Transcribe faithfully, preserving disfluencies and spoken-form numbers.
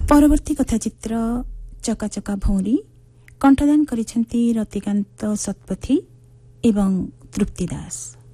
परवर्ती कथाचित्र चकाचका भौरी कंठदान करिसेंती रतिकांत सतपथी एवं तृप्ति दास।